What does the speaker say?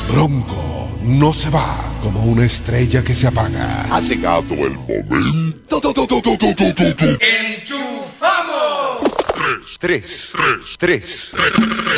Bronco no se va como una estrella que se apaga. Ha llegado el momento. ¡Enchufamos! Tres.